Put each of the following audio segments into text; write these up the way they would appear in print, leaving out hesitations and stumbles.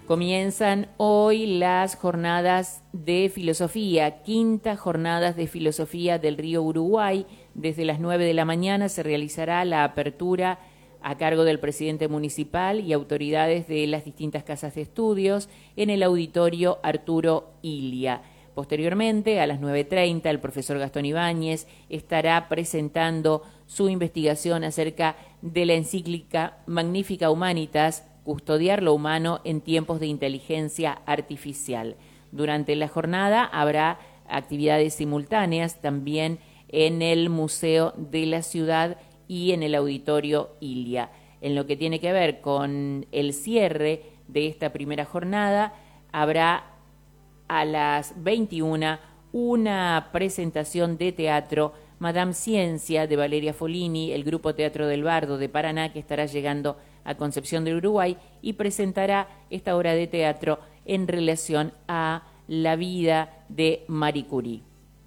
Comienzan hoy las jornadas de filosofía, quintas jornadas de filosofía del Río Uruguay. Desde las 9 de la mañana se realizará la apertura a cargo del presidente municipal y autoridades de las distintas casas de estudios en el auditorio Arturo Illia. Posteriormente, a las 9:30, el profesor Gastón Ibáñez estará presentando su investigación acerca de la encíclica Magnificat Humanitas, custodiar lo humano en tiempos de inteligencia artificial. Durante la jornada habrá actividades simultáneas también en el Museo de la Ciudad y en el Auditorio Illia. En lo que tiene que ver con el cierre de esta primera jornada, habrá a las 21 una presentación de teatro Madame Ciencia de Valeria Folini, el Grupo Teatro del Bardo de Paraná, que estará llegando a Concepción del Uruguay y presentará esta obra de teatro en relación a la vida de Marie Curie.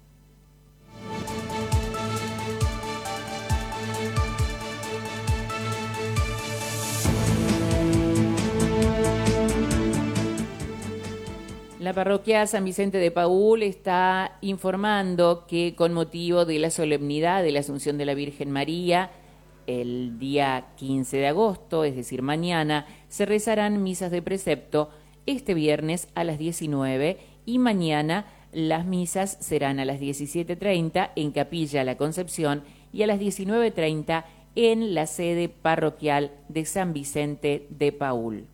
La parroquia San Vicente de Paúl está informando que con motivo de la solemnidad de la Asunción de la Virgen María, el día 15 de agosto, es decir, mañana, se rezarán misas de precepto este viernes a las 19 y mañana las misas serán a las 17:30 en Capilla La Concepción y a las 19:30 en la sede parroquial de San Vicente de Paúl.